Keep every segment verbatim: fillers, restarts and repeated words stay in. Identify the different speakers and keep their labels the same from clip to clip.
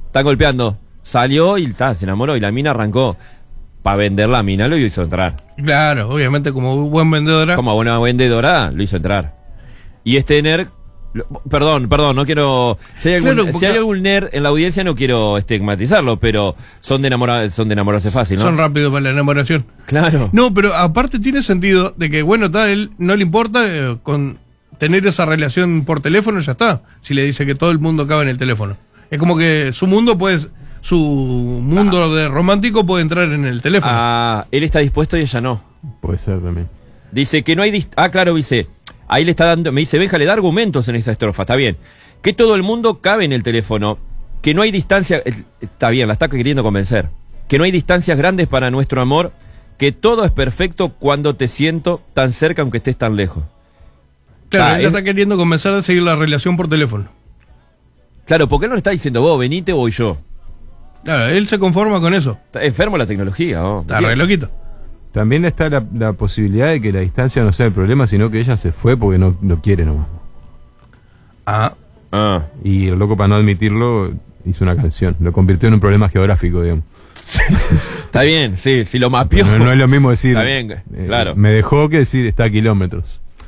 Speaker 1: Está golpeando. Salió y ta, se enamoró y la mina arrancó. Para vender la mina lo hizo entrar.
Speaker 2: Claro, obviamente como buen vendedora.
Speaker 1: Como buena vendedora lo hizo entrar. Y este nerd... Perdón, perdón, no quiero... Si hay algún,
Speaker 2: Claro, porque-
Speaker 1: si hay algún nerd en la audiencia no quiero estigmatizarlo, pero son de, enamora, son de enamorarse fácil, ¿no?
Speaker 2: Son rápidos para la enamoración.
Speaker 1: Claro.
Speaker 2: No, pero aparte tiene sentido de que, bueno, tal, él no le importa eh, con tener esa relación por teléfono, ya está. Si le dice que todo el mundo cabe en el teléfono. Es como que su mundo puede, su mundo ah. de romántico puede entrar en el teléfono.
Speaker 1: Ah, él está dispuesto y ella no.
Speaker 3: Puede ser también.
Speaker 1: Dice que no hay... Dist ah, claro, dice... Ahí le está dando... Me dice, Benja, le da argumentos en esa estrofa, está bien. Que todo el mundo cabe en el teléfono. Que no hay distancia... Está bien, la está queriendo convencer. Que no hay distancias grandes para nuestro amor. Que todo es perfecto cuando te siento tan cerca aunque estés tan lejos.
Speaker 2: Claro,
Speaker 1: Ta,
Speaker 2: él
Speaker 1: es...
Speaker 2: está queriendo convencer de seguir la relación por teléfono.
Speaker 1: Claro, porque él no le está diciendo vos, venite o voy yo.
Speaker 2: Claro, él se conforma con eso.
Speaker 1: Está enfermo la tecnología, ¿no?
Speaker 2: Está re loquito.
Speaker 3: También está la, la posibilidad de que la distancia no sea el problema, sino que ella se fue porque no lo quiere nomás.
Speaker 2: Ah.
Speaker 1: Ah.
Speaker 3: Y el loco, para no admitirlo, hizo una canción. Lo convirtió en un problema geográfico, digamos.
Speaker 1: Está bien, sí, si lo mapeó.
Speaker 3: No, no es lo mismo decir...
Speaker 1: Está bien,
Speaker 3: eh,
Speaker 1: claro.
Speaker 3: Me dejó que decir está a kilómetros.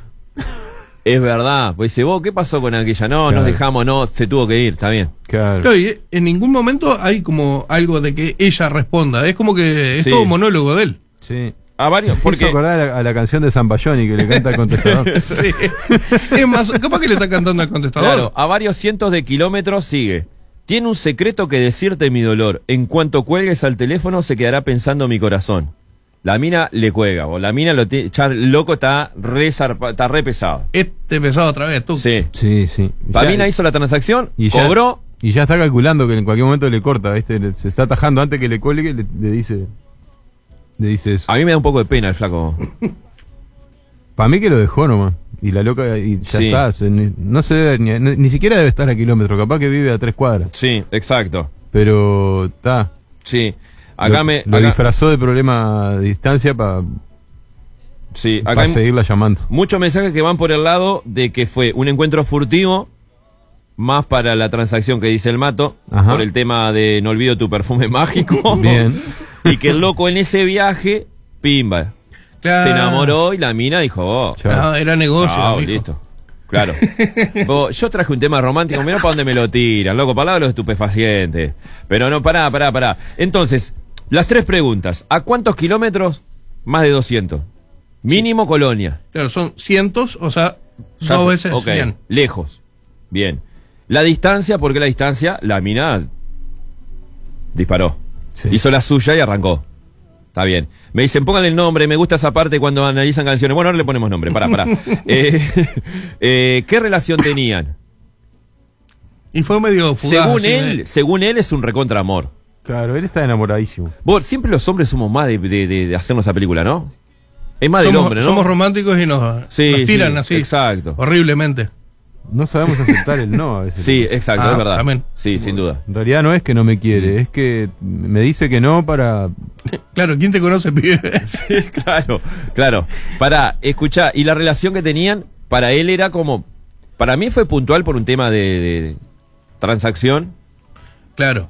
Speaker 1: Es verdad. Pues dice, vos, ¿qué pasó con aquella? No,
Speaker 3: Claro.
Speaker 1: nos dejamos, no, se tuvo que ir, está bien.
Speaker 3: Claro.
Speaker 2: Claro, y en ningún momento hay como algo de que ella responda. Es como que es
Speaker 1: Sí.
Speaker 2: todo monólogo de él.
Speaker 3: Sí.
Speaker 1: A varios,
Speaker 3: Porque
Speaker 1: porque...
Speaker 3: acordar a la, a la canción de Zamballoni que le canta al contestador.
Speaker 2: Sí. Es más, capaz que le está cantando al contestador.
Speaker 1: Claro, a varios cientos de kilómetros sigue. Tiene un secreto que decirte mi dolor. En cuanto cuelgues al teléfono se quedará pensando mi corazón. La mina le cuelga, o la mina lo tiene, ya el loco está re, zarpa, está re pesado.
Speaker 2: Este pesado otra vez, tú.
Speaker 1: Sí.
Speaker 3: Sí, sí.
Speaker 1: La
Speaker 3: Ya-
Speaker 1: mina hizo la transacción,
Speaker 3: y ya-
Speaker 1: cobró.
Speaker 3: Y ya está calculando que en cualquier momento le corta, ¿viste? Le- se está atajando antes que le cuelgue, le, le dice le dice eso.
Speaker 1: A mí me da un poco de pena el flaco.
Speaker 3: Para mí que lo dejó nomás. Y la loca, y ya
Speaker 1: Sí.
Speaker 3: está. se- ni, no se debe, ni, ni, ni siquiera debe estar a kilómetros, capaz que vive a tres cuadras.
Speaker 1: Sí, exacto.
Speaker 3: Pero está.
Speaker 1: Sí. Acá
Speaker 3: lo,
Speaker 1: me.
Speaker 3: lo
Speaker 1: acá-
Speaker 3: disfrazó de problema de distancia para
Speaker 1: sí, acá hay
Speaker 3: seguirla llamando.
Speaker 1: muchos mensajes que van por el lado de que fue un encuentro furtivo, más para la transacción que dice el Mato,
Speaker 3: Ajá.
Speaker 1: por el tema de no olvido tu perfume mágico.
Speaker 3: Bien.
Speaker 1: Y que el loco en ese viaje, pimba,
Speaker 2: Claro.
Speaker 1: se enamoró y la mina dijo, oh,
Speaker 3: Chao.
Speaker 2: No, era negocio.
Speaker 1: chao,
Speaker 2: amigo.
Speaker 1: listo. Claro. Vos, yo traje un tema romántico, mira para dónde me lo tiran, loco, para los estupefacientes. Pero no, pará, pará, pará. Entonces, las tres preguntas. ¿A cuántos kilómetros? Más de doscientos. Mínimo Colonia.
Speaker 2: Claro, son cientos, o sea,
Speaker 1: Ya
Speaker 2: dos
Speaker 1: sé,
Speaker 2: veces
Speaker 1: ok,
Speaker 2: cien.
Speaker 1: lejos. Bien. La distancia, porque la distancia, la mina disparó.
Speaker 3: Sí.
Speaker 1: Hizo la suya y arrancó. Está bien. Me dicen, pónganle el nombre, me gusta esa parte cuando analizan canciones. Bueno, ahora le ponemos nombre, pará, pará. eh, eh, ¿Qué relación tenían?
Speaker 2: Y fue medio fugaz.
Speaker 1: Según
Speaker 2: así,
Speaker 1: él,
Speaker 2: ¿eh?
Speaker 1: según él es un recontra amor.
Speaker 3: Claro, él está enamoradísimo.
Speaker 1: Vos, siempre los hombres somos más de, de, de- de hacernos esa película, ¿no? Es más del
Speaker 2: somos,
Speaker 1: hombre, ¿no?
Speaker 2: somos románticos y nos,
Speaker 1: Sí,
Speaker 2: nos tiran
Speaker 1: sí,
Speaker 2: así.
Speaker 1: exacto.
Speaker 2: Horriblemente.
Speaker 3: No sabemos aceptar el no a veces.
Speaker 1: Sí, exacto,
Speaker 2: Ah,
Speaker 1: es verdad.
Speaker 2: también.
Speaker 1: Sí, sin duda.
Speaker 3: En realidad no es que no me quiere, es que me dice que no para...
Speaker 2: Claro, ¿quién te conoce, pibe?
Speaker 1: Sí, claro, claro. Para, escuchá, y la relación que tenían, para él era como, para mí fue puntual por un tema de, de transacción.
Speaker 2: Claro.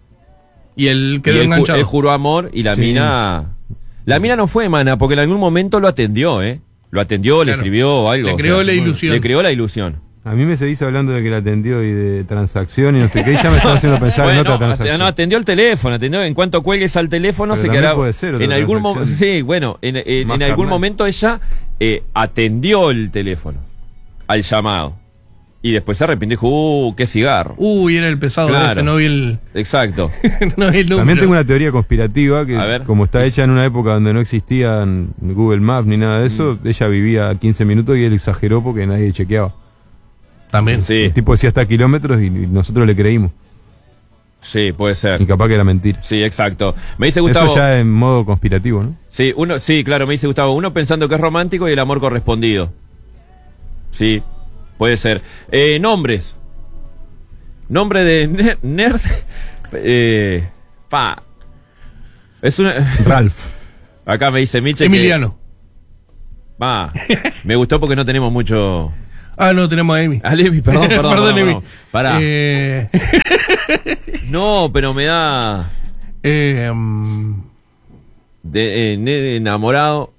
Speaker 2: Y él
Speaker 1: Y
Speaker 2: quedó
Speaker 1: él, ju-
Speaker 2: enganchado.
Speaker 1: él juró amor y la
Speaker 3: Sí.
Speaker 1: mina, la mina no fue mana, porque en algún momento lo atendió, ¿eh? Lo atendió, le
Speaker 2: Claro.
Speaker 1: escribió o algo.
Speaker 2: Le
Speaker 1: o
Speaker 2: creó
Speaker 1: sea,
Speaker 2: la ilusión.
Speaker 1: Le creó la ilusión.
Speaker 3: A mí me seguís hablando de que la atendió y de transacción y no sé qué, y ya me estaba haciendo pensar
Speaker 1: Bueno,
Speaker 3: en otra
Speaker 1: at-
Speaker 3: transacción.
Speaker 1: no, atendió el teléfono, atendió, en cuanto cuelgues al teléfono
Speaker 3: Pero
Speaker 1: se
Speaker 3: también
Speaker 1: quedará.
Speaker 3: puede ser otra
Speaker 1: en algún momento,
Speaker 3: transacción.
Speaker 1: sí, bueno, en, en-
Speaker 3: Más
Speaker 1: en algún
Speaker 3: carnal.
Speaker 1: momento ella eh, atendió el teléfono al llamado. Y después se arrepintió y dijo, uh, qué cigarro.
Speaker 2: Uy, era el pesado
Speaker 1: Claro.
Speaker 2: este, no vi el,
Speaker 1: Exacto.
Speaker 2: no vi el número.
Speaker 3: También tengo una teoría conspirativa que,
Speaker 1: A ver.
Speaker 3: como está
Speaker 1: Es-
Speaker 3: hecha en una época donde no existían Google Maps ni nada de eso,
Speaker 1: Mm.
Speaker 3: ella vivía a quince minutos y él exageró porque nadie chequeaba.
Speaker 2: También.
Speaker 1: Sí,
Speaker 3: El tipo decía hasta kilómetros y, y nosotros le creímos.
Speaker 1: sí, puede
Speaker 3: Y
Speaker 1: ser.
Speaker 3: capaz que era mentira.
Speaker 1: Sí, exacto. Me dice Gustavo.
Speaker 3: Eso ya en modo conspirativo, ¿no?
Speaker 1: Sí, uno, sí, claro, me dice Gustavo, uno pensando que es romántico y el amor correspondido. Sí, puede ser. Eh, nombres. Nombre de ner- nerd. Eh, pa. Es una.
Speaker 3: Ralph.
Speaker 1: Acá me dice Miche.
Speaker 2: Emiliano.
Speaker 1: Que, pa. Me gustó porque no tenemos mucho.
Speaker 2: Ah, no, tenemos a Emi.
Speaker 1: A Levi, perdón, perdón.
Speaker 2: Perdón,
Speaker 1: perdón,
Speaker 2: Emi.
Speaker 1: perdón. Pará.
Speaker 2: Eh,
Speaker 1: No, pero me da
Speaker 2: eh, um,
Speaker 1: de, eh, ne- enamorado.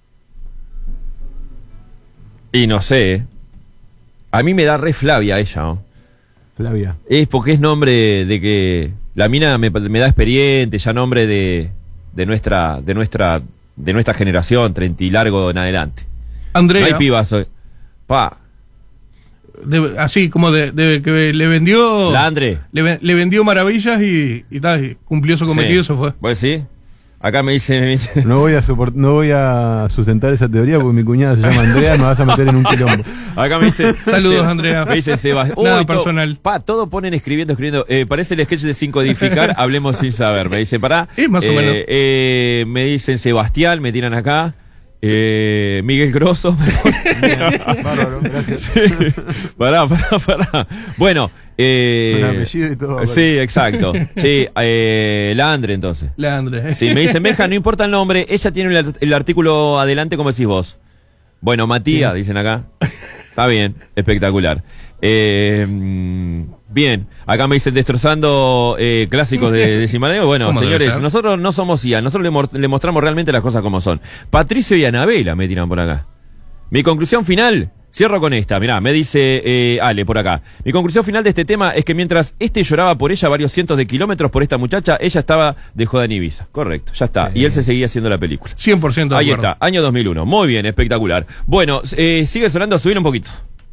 Speaker 1: Y no sé. eh. A mí me da re Flavia ella, ¿no?
Speaker 3: Flavia.
Speaker 1: Es porque es nombre de que la mina me, me da experiente, ya nombre de, de nuestra de nuestra de nuestra generación, treinta y largo en adelante.
Speaker 2: Andrea.
Speaker 1: No hay pibas hoy. Pa,
Speaker 2: de- así como de, de que le vendió.
Speaker 1: la Andre.
Speaker 2: Le, ve- le vendió maravillas y, y tal, y cumplió su cometido,
Speaker 1: Sí.
Speaker 2: eso fue.
Speaker 1: ¿Vos sí? Acá me dice, me dice-
Speaker 3: No voy a soport- no voy a sustentar esa teoría porque mi cuñada se llama Andrea y me vas a meter en un quilombo.
Speaker 1: acá me dice
Speaker 2: Saludos, Andrea.
Speaker 1: Me dice Sebastián.
Speaker 2: Nada personal.
Speaker 1: Pa, todo ponen escribiendo, escribiendo. Eh, parece el sketch de Sin Codificar, hablemos sin saber. Me dice, pará.
Speaker 2: Es más o
Speaker 1: Eh,
Speaker 2: menos.
Speaker 1: eh, me dicen Sebastián, me tiran acá. Eh, Miguel Grosso.
Speaker 3: Bien, bárbaro, gracias.
Speaker 1: Pará, pará, pará. Bueno, eh,
Speaker 3: Con apellido y todo.
Speaker 1: sí, exacto. Sí, eh, la Andre entonces.
Speaker 2: La Andrea.
Speaker 1: Sí, me dicen, Benja, no importa el nombre, ella tiene el, el artículo adelante como decís vos. Bueno, Matías, dicen acá. Está bien, espectacular. Eh, mm, bien, acá me dicen destrozando eh, clásicos de, de Cimaneo. Bueno,
Speaker 2: ¿Cómo debe
Speaker 1: señores,
Speaker 2: ser?
Speaker 1: nosotros no somos I A, nosotros le, mor- le mostramos realmente las cosas como son. Patricio y Anabela me tiran por acá. Mi conclusión final, cierro con esta, mirá, me dice eh, Ale por acá. Mi conclusión final de este tema es que mientras este lloraba por ella varios cientos de kilómetros por esta muchacha, ella estaba de joda en Ibiza. Correcto, ya está.
Speaker 3: Sí.
Speaker 1: Y él se seguía haciendo la película.
Speaker 2: cien por ciento de
Speaker 1: Ahí
Speaker 2: acuerdo.
Speaker 1: está, año dos mil uno. Muy bien, espectacular. Bueno, eh, sigue sonando, subir un poquito.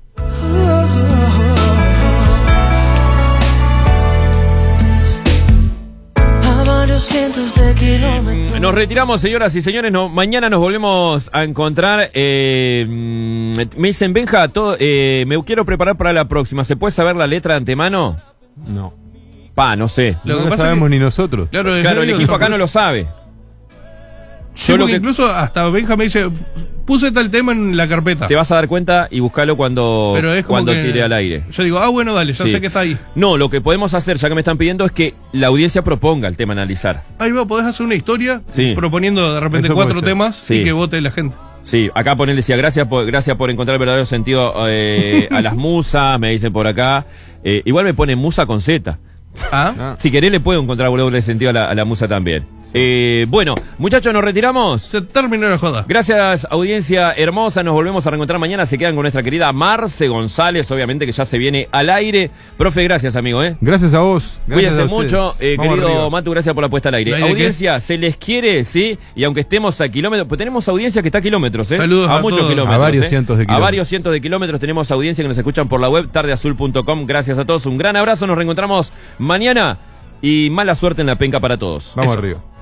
Speaker 4: A varios cientos de kilómetros.
Speaker 1: Nos retiramos, señoras y señores. No, mañana nos volvemos a encontrar. Eh, mm, me dicen, Benja, todo, eh, me quiero preparar para la próxima. ¿Se puede saber la letra de antemano?
Speaker 3: No.
Speaker 1: Pa, no sé.
Speaker 2: Lo que
Speaker 3: no lo
Speaker 2: pasa
Speaker 3: sabemos
Speaker 2: es que-
Speaker 3: ni nosotros.
Speaker 2: Claro, es
Speaker 1: Claro, el
Speaker 2: medio
Speaker 1: equipo acá no
Speaker 2: sorpresa.
Speaker 1: lo sabe.
Speaker 2: Sí,
Speaker 1: Yo lo
Speaker 2: porque
Speaker 1: que-
Speaker 2: incluso hasta Benja me dice, puse tal tema en la carpeta.
Speaker 1: Te vas a dar cuenta y buscalo cuando,
Speaker 2: Pero es como
Speaker 1: cuando
Speaker 2: que-
Speaker 1: tire al aire.
Speaker 2: Yo digo, ah, bueno, dale, ya
Speaker 1: Sí.
Speaker 2: sé que está ahí.
Speaker 1: No, lo que podemos hacer, ya que me están pidiendo, es que la audiencia proponga el tema a analizar.
Speaker 2: Ahí va, podés hacer una historia
Speaker 1: Sí.
Speaker 2: proponiendo de repente
Speaker 3: Eso puede
Speaker 2: cuatro
Speaker 3: ser.
Speaker 2: temas
Speaker 1: Sí.
Speaker 2: y que vote la gente.
Speaker 1: Sí, acá ponerle decía, gracias por, gracias por encontrar el verdadero sentido eh, a las musas, me dicen por acá. Eh, igual me pone musa con Z.
Speaker 2: Ah,
Speaker 3: Ah.
Speaker 1: Si querés le puedo encontrar doble sentido a la, a la musa también. Eh, bueno, muchachos, nos retiramos.
Speaker 2: se terminó la joda.
Speaker 1: Gracias, audiencia hermosa. Nos volvemos a reencontrar mañana. Se quedan con nuestra querida Marce González, obviamente que ya se viene al aire. Profe, gracias, amigo, ¿eh?
Speaker 3: Gracias a vos. Gracias
Speaker 1: Cuídense
Speaker 3: a ustedes.
Speaker 1: mucho, eh,
Speaker 2: Vamos
Speaker 1: querido
Speaker 2: arriba.
Speaker 1: Matu, gracias por la puesta al aire.
Speaker 2: No hay de
Speaker 1: Audiencia, se les quiere, ¿sí? Y aunque estemos a kilómetros, pues tenemos audiencia que está a kilómetros, ¿eh?
Speaker 2: Saludos a
Speaker 1: muchos
Speaker 2: todos.
Speaker 1: kilómetros.
Speaker 3: A varios
Speaker 1: ¿eh?
Speaker 3: cientos de
Speaker 1: A
Speaker 3: kilómetros.
Speaker 1: varios cientos de kilómetros tenemos audiencia que nos escuchan por la web tardeazul punto com. Gracias a todos, un gran abrazo, nos reencontramos mañana y mala suerte en la penca para todos.
Speaker 3: Vamos
Speaker 1: Eso.
Speaker 3: arriba.